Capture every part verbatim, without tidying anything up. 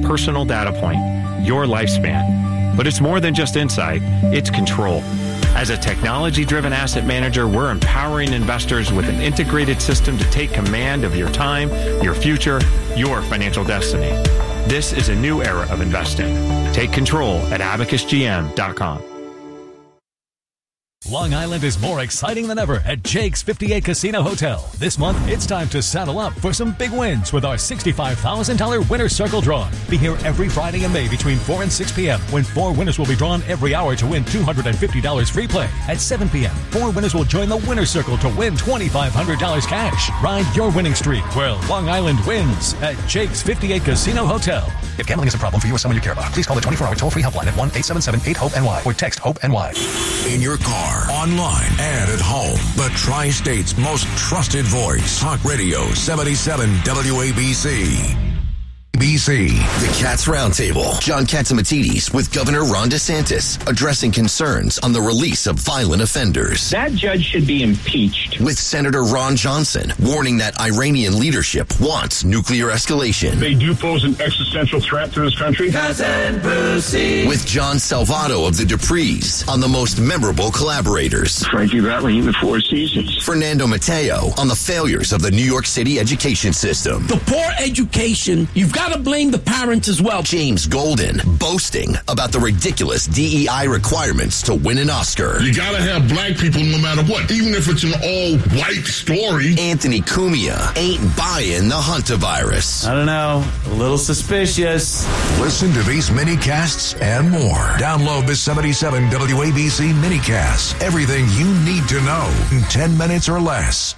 personal data point, your lifespan. But it's more than just insight, it's control. As a technology-driven asset manager, we're empowering investors with an integrated system to take command of your time, your future, your financial destiny. This is a new era of investing. Take control at abacus g m dot com. Long Island is more exciting than ever at Jake's fifty-eight Casino Hotel. This month, it's time to saddle up for some big wins with our sixty-five thousand dollars Winner's Circle draw. Be here every Friday in May between four and six p.m. when four winners will be drawn every hour to win two hundred fifty dollars free play. At seven p.m., four winners will join the Winner's Circle to win twenty-five hundred dollars cash. Ride your winning streak where Long Island wins at Jake's fifty-eight Casino Hotel. If gambling is a problem for you or someone you care about, please call the twenty-four hour toll-free helpline at one eight seven seven eight hope N Y or text HOPE-NY. In your car, online, and at home, the Tri-State's most trusted voice. Talk Radio seventy-seven W A B C. B C. The Cats Roundtable. John Catsimatidis with Governor Ron DeSantis addressing concerns on the release of violent offenders. That judge should be impeached. With Senator Ron Johnson warning that Iranian leadership wants nuclear escalation. They do pose an existential threat to this country. Cousin Brucey. With John Salvato of the Duprees on the most memorable collaborators. Frankie Valli in the Four Seasons. Fernando Mateo on the failures of the New York City education system. The poor education, you've got to blame the parents as well. James Golden boasting about the ridiculous D E I requirements to win an Oscar. You got to have black people no matter what, even if it's an all-white story. Anthony Cumia ain't buying the hantavirus. I don't know. A little suspicious. Listen to these mini-casts and more. Download the seventy-seven W A B C mini-cast. Everything you need to know in ten minutes or less.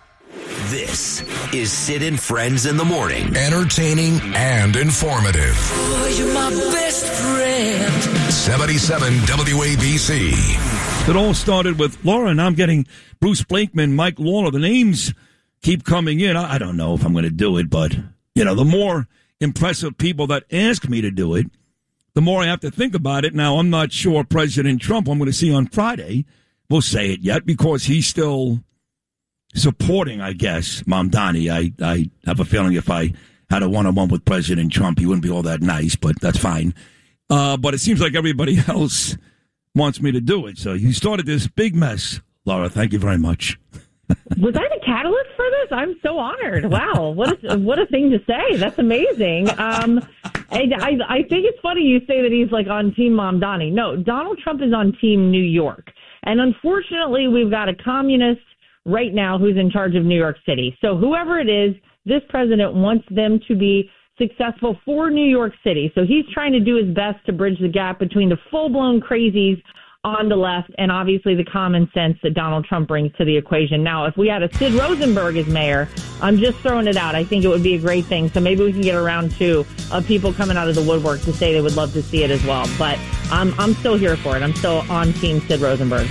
This is Sid and Friends in the Morning. Entertaining and informative. Oh, you're my best friend. seventy-seven W A B C. It all started with Laura, and I'm getting Bruce Blakeman, Mike Lawler. The names keep coming in. I don't know if I'm going to do it, but, you know, the more impressive people that ask me to do it, the more I have to think about it. Now, I'm not sure President Trump, I'm going to see on Friday, will say it yet because he's still supporting, I guess, Mamdani. I, I have a feeling if I had a one-on-one with President Trump, he wouldn't be all that nice, but that's fine. Uh, but it seems like everybody else wants me to do it. So you started this big mess. Laura, thank you very much. Was I the catalyst for this? I'm so honored. Wow. What a, what a thing to say. That's amazing. Um, I, I, I think it's funny you say that he's like on Team Mamdani. No, Donald Trump is on Team New York. And unfortunately, we've got a communist right now who's in charge of New York City. So whoever it is, this president wants them to be successful for New York City. So he's trying to do his best to bridge the gap between the full-blown crazies on the left and obviously the common sense that Donald Trump brings to the equation. Now, if we had a Sid Rosenberg as mayor, I'm just throwing it out. I think it would be a great thing. So maybe we can get around two of people coming out of the woodwork to say they would love to see it as well. But I'm, I'm still here for it. I'm still on Team Sid Rosenberg.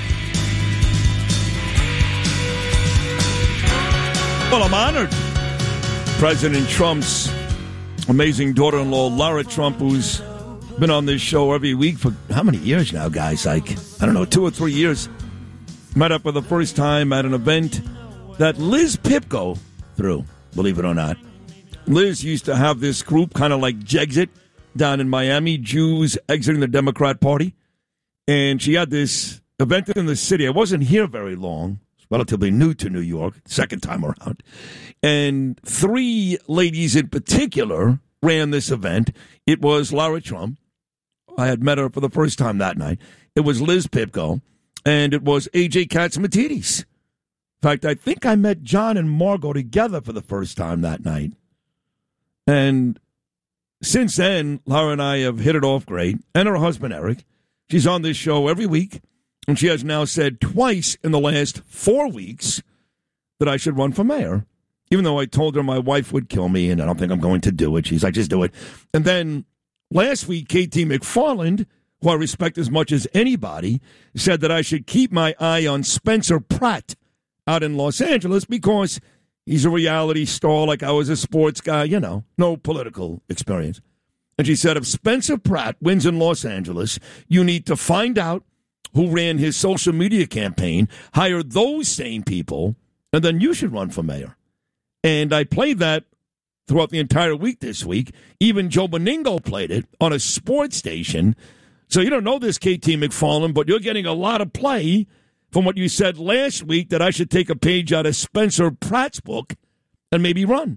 Well, I'm honored. President Trump's amazing daughter-in-law, Lara Trump, who's been on this show every week for how many years now, guys? Like, I don't know, two or three years. Met up for the first time at an event that Liz Pipko threw, believe it or not. Liz used to have this group, kind of like Jexit, down in Miami, Jews exiting the Democrat Party. And she had this event in the city. I wasn't here very long. Relatively new to New York, second time around. And three ladies in particular ran this event. It was Lara Trump. I had met her for the first time that night. It was Liz Pipko. And it was A J Catsimatidis. In fact, I think I met John and Margot together for the first time that night. And since then, Lara and I have hit it off great. And her husband, Eric. She's on this show every week. And she has now said twice in the last four weeks that I should run for mayor, even though I told her my wife would kill me, and I don't think I'm going to do it. She's like, just do it. And then last week, K T McFarland, who I respect as much as anybody, said that I should keep my eye on Spencer Pratt out in Los Angeles because he's a reality star like I was a sports guy, you know, no political experience. And she said, if Spencer Pratt wins in Los Angeles, you need to find out who ran his social media campaign, hire those same people, and then you should run for mayor. And I played that throughout the entire week this week. Even Joe Beningo played it on a sports station. So you don't know this, K T McFarland, but you're getting a lot of play from what you said last week that I should take a page out of Spencer Pratt's book and maybe run.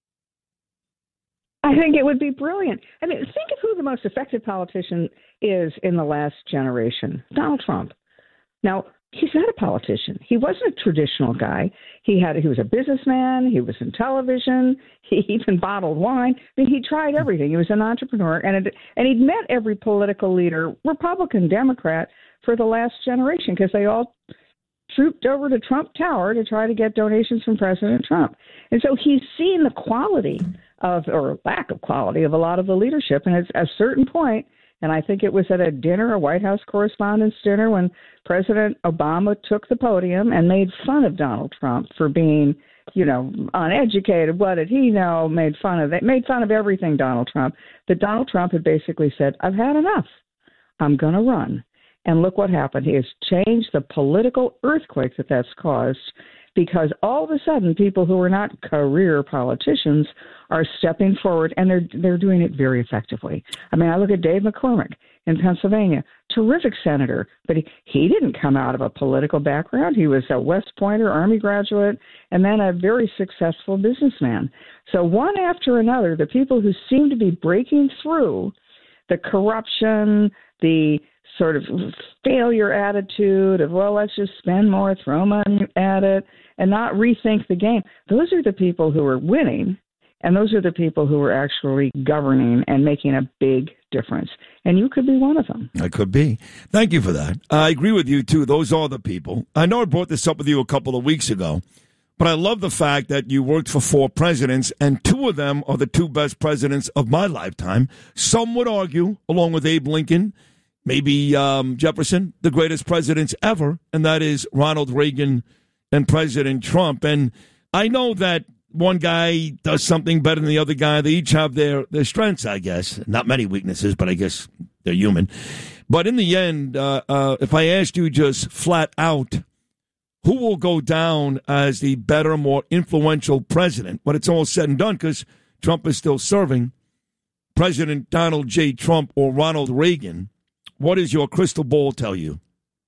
I think it would be brilliant. I mean, think of who the most effective politician is in the last generation. Donald Trump. Now, he's not a politician. He wasn't a traditional guy. He had he was a businessman. He was in television. He even bottled wine. I mean, he tried everything. He was an entrepreneur, and it, and he'd met every political leader, Republican, Democrat, for the last generation because they all trooped over to Trump Tower to try to get donations from President Trump. And so he's seen the quality of, or lack of quality, of a lot of the leadership. And at a certain point, and I think it was at a dinner, a White House Correspondents' dinner, when President Obama took the podium and made fun of Donald Trump for being, you know, uneducated. What did he know? Made fun of it. Made fun of everything Donald Trump. That Donald Trump had basically said, I've had enough. I'm going to run. And look what happened. He has changed the political earthquake that that's caused because all of a sudden people who are not career politicians are stepping forward, and they're they're doing it very effectively. I mean, I look at Dave McCormick in Pennsylvania, terrific senator, but he, he didn't come out of a political background. He was a West Pointer, Army graduate, and then a very successful businessman. So one after another, the people who seem to be breaking through the corruption, the sort of failure attitude of, well, let's just spend more, throw money at it, and not rethink the game. Those are the people who are winning, and those are the people who are actually governing and making a big difference. And you could be one of them. I could be. Thank you for that. I agree with you, too. Those are the people. I know I brought this up with you a couple of weeks ago, but I love the fact that you worked for four presidents, and two of them are the two best presidents of my lifetime. Some would argue, along with Abe Lincoln, maybe um, Jefferson, the greatest presidents ever, and that is Ronald Reagan and President Trump. And I know that one guy does something better than the other guy. They each have their, their strengths, I guess. Not many weaknesses, but I guess they're human. But in the end, uh, uh, if I asked you just flat out, who will go down as the better, more influential president when it's all said and done, because Trump is still serving, President Donald J. Trump or Ronald Reagan, what does your crystal ball tell you?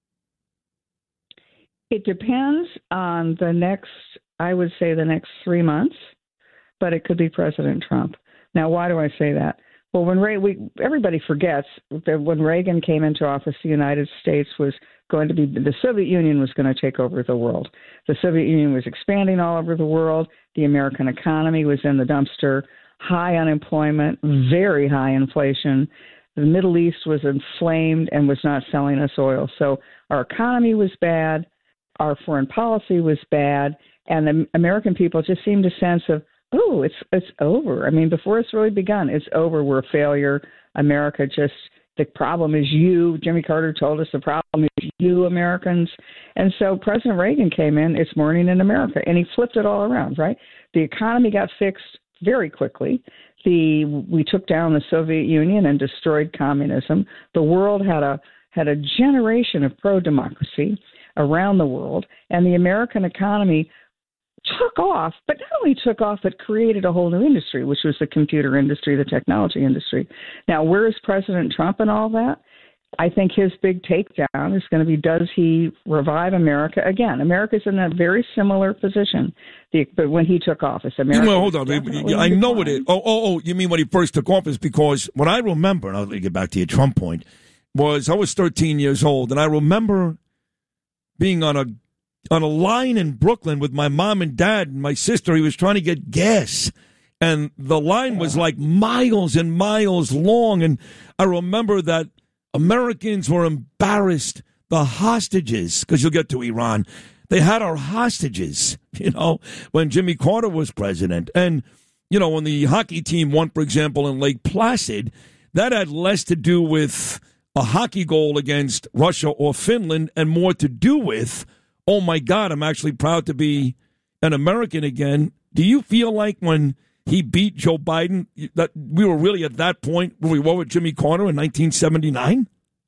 It depends on the next, I would say the next three months, but it could be President Trump. Now, why do I say that? Well, when Ray, we, everybody forgets that when Reagan came into office, the United States was going to be, the Soviet Union was going to take over the world. The Soviet Union was expanding all over the world. The American economy was in the dumpster, high unemployment, very high inflation. The Middle East was inflamed and was not selling us oil. So our economy was bad, our foreign policy was bad, and the American people just seemed a sense of, oh, it's it's over. I mean, before it's really begun, it's over. We're a failure. America just, the problem is you. Jimmy Carter told us the problem is you, Americans. And so President Reagan came in, it's morning in America, and he flipped it all around, right? The economy got fixed very quickly. The we took down the Soviet Union and destroyed communism. The world had a had a generation of pro-democracy around the world, and the American economy took off, but not only took off, but created a whole new industry, which was the computer industry, the technology industry. Now, where is President Trump and all that? I think his big takedown is going to be, does he revive America again? America's in a very similar position. The, but when he took office, America. Well, hold on. I know what it. Oh, oh, oh. You mean when he first took office? Because what I remember, and I'll get back to your Trump point, was I was thirteen years old, and I remember being on a on a line in Brooklyn with my mom and dad and my sister. He was trying to get gas, and the line was like miles and miles long. And I remember that Americans were embarrassed. The hostages, because you'll get to Iran, they had our hostages, you know, when Jimmy Carter was president. And, you know, when the hockey team won, for example, in Lake Placid, that had less to do with a hockey goal against Russia or Finland and more to do with, oh, my God, I'm actually proud to be an American again. Do you feel like when he beat Joe Biden that we were really at that point where we were with Jimmy Carter in nineteen seventy-nine?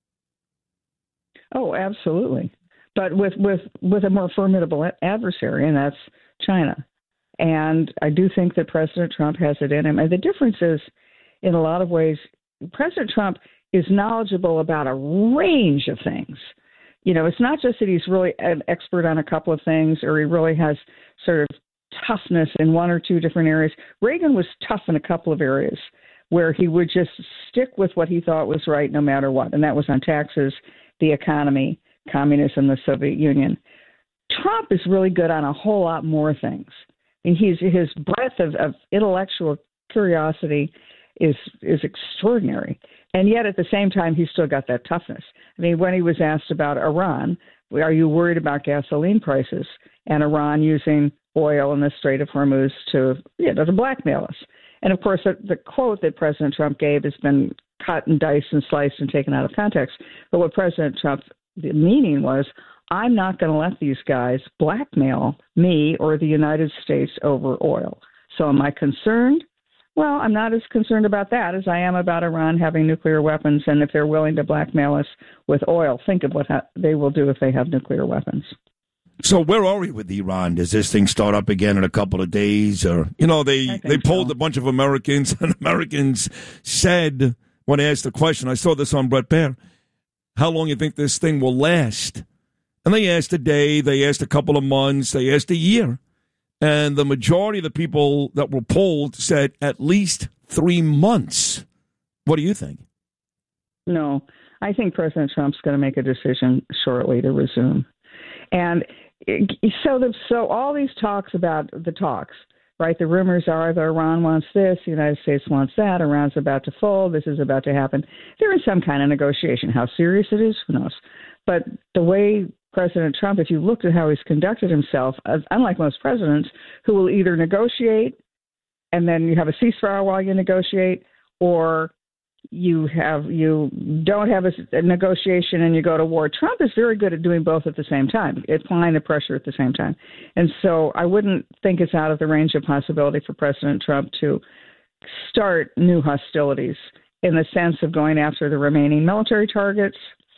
Oh, absolutely. But with, with, with a more formidable adversary, and that's China. And I do think that President Trump has it in him. And the difference is, in a lot of ways, President Trump is knowledgeable about a range of things. You know, it's not just that he's really an expert on a couple of things or he really has sort of toughness in one or two different areas. Reagan was tough in a couple of areas where he would just stick with what he thought was right no matter what, and that was on taxes, the economy, communism, the Soviet Union. Trump is really good on a whole lot more things. And he's, his breadth of, of intellectual curiosity is is extraordinary. And yet at the same time, he's still got that toughness. I mean, when he was asked about Iran, are you worried about gasoline prices and Iran using oil in the Strait of Hormuz to, you know, to blackmail us? And of course, the, the quote that President Trump gave has been cut and diced and sliced and taken out of context. But what President Trump's meaning was, I'm not going to let these guys blackmail me or the United States over oil. So am I concerned? Well, I'm not as concerned about that as I am about Iran having nuclear weapons. And if they're willing to blackmail us with oil, think of what ha- they will do if they have nuclear weapons. So where are we with Iran? Does this thing start up again in a couple of days? Or, you know, they, they polled so. a bunch of Americans, and Americans said, when I asked the question, I saw this on Bret Baier, how long you think this thing will last? And they asked a day, they asked a couple of months, they asked a year. And the majority of the people that were polled said at least three months. What do you think? No, I think President Trump's going to make a decision shortly to resume. And so, the, so all these talks about the talks, right? The rumors are that Iran wants this, the United States wants that, Iran's about to fold, this is about to happen. There is some kind of negotiation. How serious it is, who knows? But the way President Trump, if you looked at how he's conducted himself, unlike most presidents, who will either negotiate and then you have a ceasefire while you negotiate, or you have you don't have a, a negotiation and you go to war. Trump is very good at doing both at the same time, applying the pressure at the same time. And so I wouldn't think it's out of the range of possibility for President Trump to start new hostilities in the sense of going after the remaining military targets,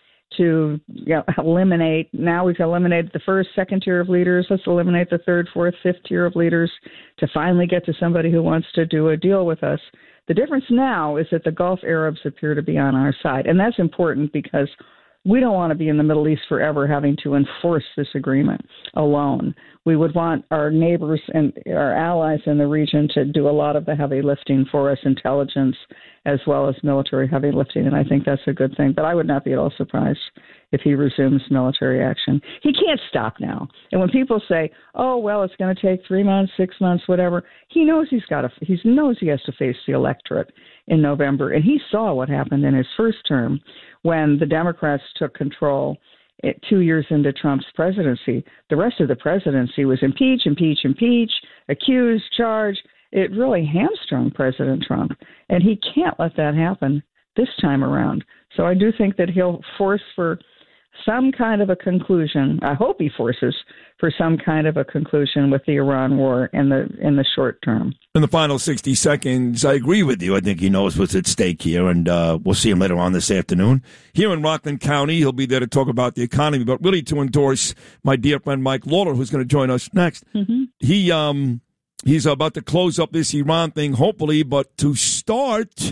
to you know, eliminate, now we've eliminated the first, second tier of leaders, let's eliminate the third, fourth, fifth tier of leaders to finally get to somebody who wants to do a deal with us. The difference now is that the Gulf Arabs appear to be on our side, and that's important because we don't want to be in the Middle East forever having to enforce this agreement alone. We would want our neighbors and our allies in the region to do a lot of the heavy lifting for us, intelligence as well as military heavy lifting, and I think that's a good thing. But I would not be at all surprised if he resumes military action. He can't stop now. And when people say, oh, well, it's going to take three months, six months, whatever, he knows he's got to, he knows he has to face the electorate in November. And he saw what happened in his first term when the Democrats took control it, two years into Trump's presidency. The rest of the presidency was impeach, impeach, impeach, accuse, charge. It really hamstrung President Trump, and he can't let that happen this time around. So I do think that he'll force for some kind of a conclusion. I hope he forces for some kind of a conclusion with the Iran war in the in the short term. In the final sixty seconds, I agree with you. I think he knows what's at stake here, and uh, we'll see him later on this afternoon. Here in Rockland County, he'll be there to talk about the economy, but really to endorse my dear friend Mike Lawler, who's going to join us next. Mm-hmm. He um he's about to close up this Iran thing, hopefully, but to start,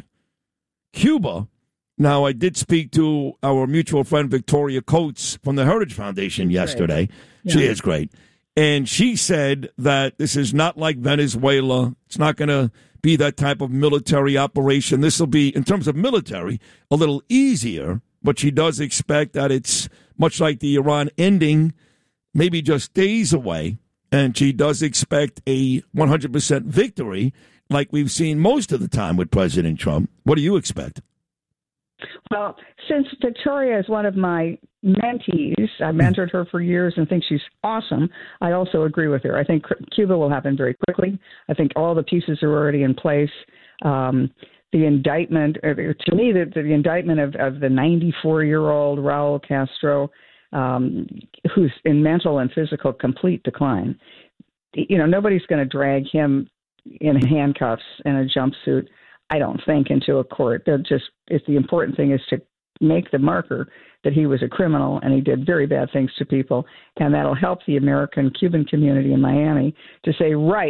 Cuba. Now, I did speak to our mutual friend Victoria Coates from the Heritage Foundation She's yesterday. Yeah. She is great. And she said that this is not like Venezuela. It's not going to be that type of military operation. This will be, in terms of military, a little easier. But she does expect that it's much like the Iran ending, maybe just days away. And she does expect a one hundred percent victory like we've seen most of the time with President Trump. What do you expect? Well, since Victoria is one of my mentees, I mentored her for years and think she's awesome, I also agree with her. I think Cuba will happen very quickly. I think all the pieces are already in place. Um, the indictment, to me, the, the indictment of, of the ninety-four-year-old Raul Castro, um, who's in mental and physical complete decline. You know, nobody's going to drag him in handcuffs in a jumpsuit, I don't think, into a court. They're just, it's the important thing is to make the marker that he was a criminal and he did very bad things to people. And that'll help the American Cuban community in Miami to say, right,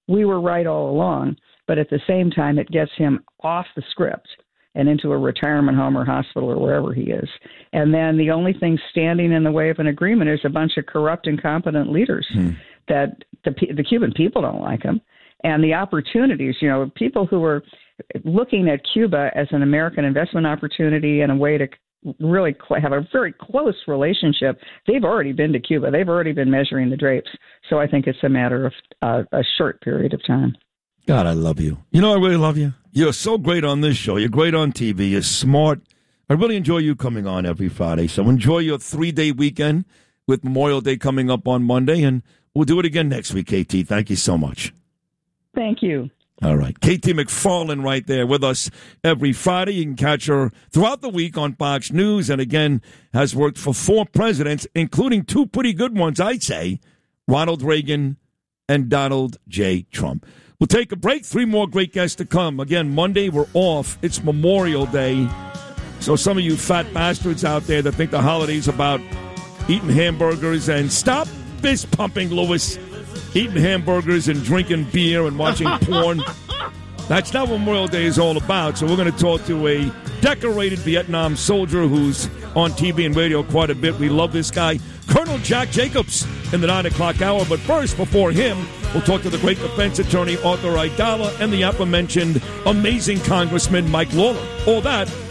we were right all along. But at the same time, it gets him off the script and into a retirement home or hospital or wherever he is. And then the only thing standing in the way of an agreement is a bunch of corrupt, incompetent leaders hmm. that the, the Cuban people don't like him. And the opportunities, you know, people who are looking at Cuba as an American investment opportunity and a way to really cl- have a very close relationship, they've already been to Cuba. They've already been measuring the drapes. So I think it's a matter of uh, a short period of time. God, I love you. You know, I really love you. You're so great on this show. You're great on T V. You're smart. I really enjoy you coming on every Friday. So enjoy your three-day weekend with Memorial Day coming up on Monday, and we'll do it again next week, K T. Thank you so much. Thank you. All right. K T McFarland right there with us every Friday. You can catch her throughout the week on Fox News, and again, has worked for four presidents, including two pretty good ones, I'd say, Ronald Reagan and Donald J. Trump. We'll take a break. Three more great guests to come. Again, Monday we're off. It's Memorial Day. So some of you fat bastards out there that think the holiday's about eating hamburgers, and stop fist pumping, Lewis. Eating hamburgers and drinking beer and watching porn. That's not what Memorial Day is all about. So we're going to talk to a decorated Vietnam soldier who's on T V and radio quite a bit. We love this guy, Colonel Jack Jacobs, in the nine o'clock hour. But first, before him, we'll talk to the great defense attorney Arthur Aidala and the aforementioned amazing Congressman Mike Lawler. All that